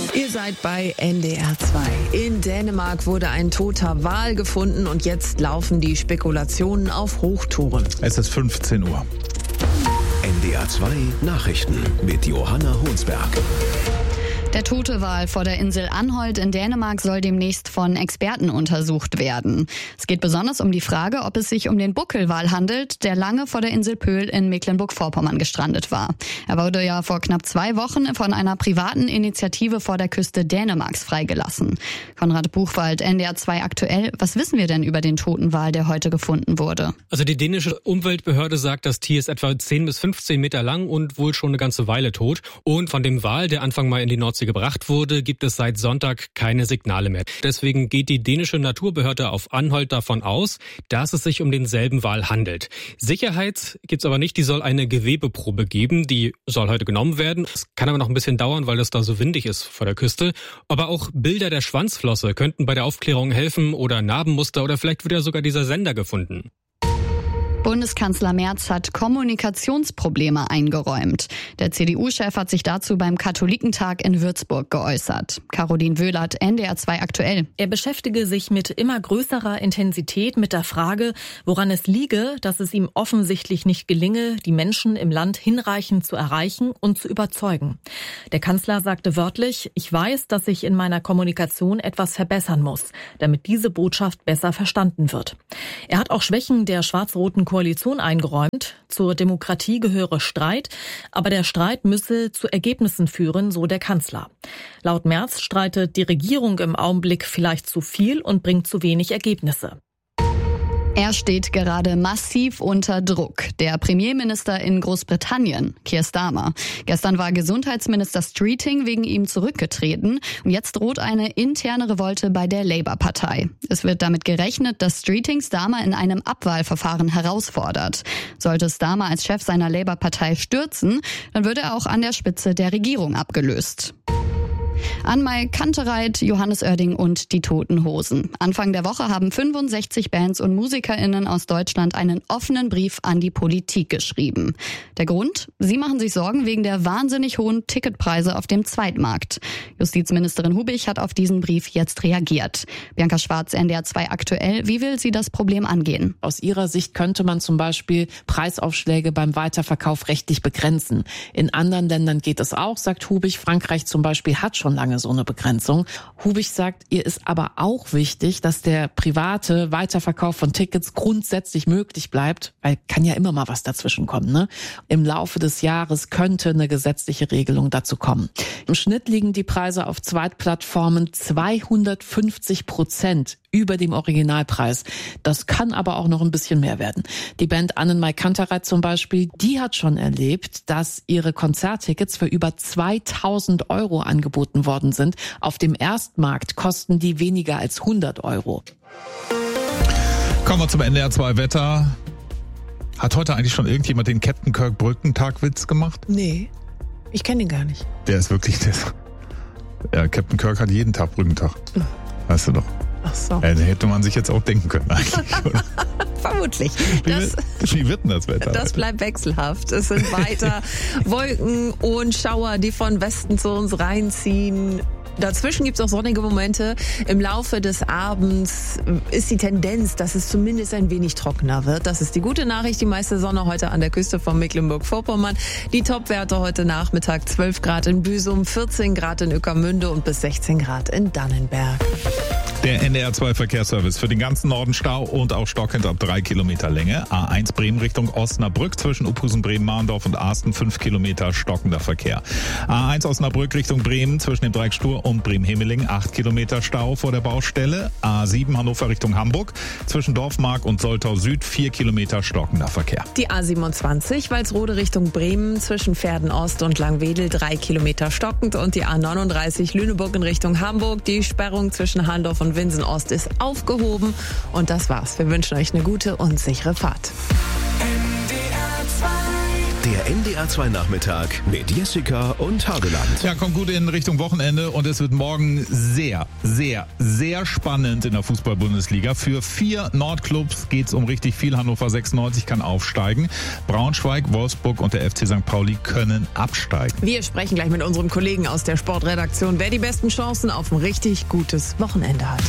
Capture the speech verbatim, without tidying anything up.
Ihr seid bei N D R zwei. In Dänemark wurde ein toter Wal gefunden und jetzt laufen die Spekulationen auf Hochtouren. Es ist fünfzehn Uhr. N D R zwei Nachrichten mit Johanna Honsberg. Der tote Wal vor der Insel Anholt in Dänemark soll demnächst von Experten untersucht werden. Es geht besonders um die Frage, ob es sich um den Buckelwal handelt, der lange vor der Insel Pöhl in Mecklenburg-Vorpommern gestrandet war. Er wurde ja vor knapp zwei Wochen von einer privaten Initiative vor der Küste Dänemarks freigelassen. Konrad Buchwald, N D R zwei aktuell. Was wissen wir denn über den toten Wal, der heute gefunden wurde? Also die dänische Umweltbehörde sagt, das Tier ist etwa zehn bis fünfzehn Meter lang und wohl schon eine ganze Weile tot. Und von dem Wal, der Anfang Mai in die Nordsee gebracht wurde, gibt es seit Sonntag keine Signale mehr. Deswegen geht die dänische Naturbehörde auf Anholt davon aus, dass es sich um denselben Wal handelt. Sicherheit gibt's aber nicht, die soll eine Gewebeprobe geben, die soll heute genommen werden. Es kann aber noch ein bisschen dauern, weil es da so windig ist vor der Küste. Aber auch Bilder der Schwanzflosse könnten bei der Aufklärung helfen oder Narbenmuster oder vielleicht wird ja sogar dieser Sender gefunden. Bundeskanzler Merz hat Kommunikationsprobleme eingeräumt. Der C D U-Chef hat sich dazu beim Katholikentag in Würzburg geäußert. Caroline Wöhlert, N D R zwei aktuell. Er beschäftige sich mit immer größerer Intensität mit der Frage, woran es liege, dass es ihm offensichtlich nicht gelinge, die Menschen im Land hinreichend zu erreichen und zu überzeugen. Der Kanzler sagte wörtlich, ich weiß, dass ich in meiner Kommunikation etwas verbessern muss, damit diese Botschaft besser verstanden wird. Er hat auch Schwächen der schwarz-roten Koalition eingeräumt. Zur Demokratie gehöre Streit, aber der Streit müsse zu Ergebnissen führen, so der Kanzler. Laut Merz streitet die Regierung im Augenblick vielleicht zu viel und bringt zu wenig Ergebnisse. Er steht gerade massiv unter Druck. Der Premierminister in Großbritannien, Keir Starmer. Gestern war Gesundheitsminister Streeting wegen ihm zurückgetreten. Und jetzt droht eine interne Revolte bei der Labour-Partei. Es wird damit gerechnet, dass Streeting Starmer in einem Abwahlverfahren herausfordert. Sollte Starmer als Chef seiner Labour-Partei stürzen, dann wird er auch an der Spitze der Regierung abgelöst. Anmai Kantereit, Johannes Oerding und die Toten Hosen. Anfang der Woche haben fünfundsechzig Bands und MusikerInnen aus Deutschland einen offenen Brief an die Politik geschrieben. Der Grund? Sie machen sich Sorgen wegen der wahnsinnig hohen Ticketpreise auf dem Zweitmarkt. Justizministerin Hubich hat auf diesen Brief jetzt reagiert. Bianca Schwarz, N D R zwei aktuell. Wie will sie das Problem angehen? Aus ihrer Sicht könnte man zum Beispiel Preisaufschläge beim Weiterverkauf rechtlich begrenzen. In anderen Ländern geht es auch, sagt Hubich. Frankreich zum Beispiel hat schon lange so eine Begrenzung. Hubich sagt, ihr ist aber auch wichtig, dass der private Weiterverkauf von Tickets grundsätzlich möglich bleibt, weil kann ja immer mal was dazwischen kommen, ne? Im Laufe des Jahres könnte eine gesetzliche Regelung dazu kommen. Im Schnitt liegen die Preise auf Zweitplattformen zweihundertfünfzig Prozent über dem Originalpreis. Das kann aber auch noch ein bisschen mehr werden. Die Band Annenmai Kantereit zum Beispiel, die hat schon erlebt, dass ihre Konzerttickets für über zweitausend Euro angeboten worden sind. Auf dem Erstmarkt kosten die weniger als hundert Euro. Kommen wir zum N D R zwei Wetter. Hat heute eigentlich schon irgendjemand den Captain Kirk Brückentag-Witz gemacht? Nee, ich kenne ihn gar nicht. Der ist wirklich das. Ja, Captain Kirk hat jeden Tag Brückentag. Weißt du doch. Ach so. Ja, da hätte man sich jetzt auch denken können eigentlich, oder? Vermutlich. Wie, Das, wie wird denn das Wetter? das bleibt wechselhaft. Es sind weiter Wolken und Schauer, die von Westen zu uns reinziehen. Dazwischen gibt es auch sonnige Momente. Im Laufe des Abends ist die Tendenz, dass es zumindest ein wenig trockener wird. Das ist die gute Nachricht. Die meiste Sonne heute an der Küste von Mecklenburg-Vorpommern. Die Topwerte heute Nachmittag zwölf Grad in Büsum, vierzehn Grad in Ueckermünde und bis sechzehn Grad in Dannenberg. Der N D R zwei Verkehrsservice für den ganzen Norden Stau und auch stockend ab drei Kilometer Länge. A eins Bremen Richtung Osnabrück zwischen Uphusen, Bremen, Mahndorf und Arsten fünf Kilometer stockender Verkehr. A eins Osnabrück Richtung Bremen zwischen dem Dreieck Stur und Bremen-Hemeling acht Kilometer Stau vor der Baustelle. A sieben Hannover Richtung Hamburg zwischen Dorfmark und Soltau Süd vier Kilometer stockender Verkehr. Die A siebenundzwanzig Walsrode Richtung Bremen zwischen Verden Ost und Langwedel drei Kilometer stockend und die A neununddreißig Lüneburg in Richtung Hamburg. Die Sperrung zwischen Handorf und Winsen Ost ist aufgehoben. Und das war's. Wir wünschen euch eine gute und sichere Fahrt. N D R zwei Der N D R zwei Nachmittag mit Jessica und Hageland. Ja, kommt gut in Richtung Wochenende und es wird morgen sehr, sehr, sehr spannend in der Fußball-Bundesliga. Für vier Nordclubs geht's um richtig viel. Hannover sechsundneunzig kann aufsteigen. Braunschweig, Wolfsburg und der F C Sankt Pauli können absteigen. Wir sprechen gleich mit unserem Kollegen aus der Sportredaktion, wer die besten Chancen auf ein richtig gutes Wochenende hat.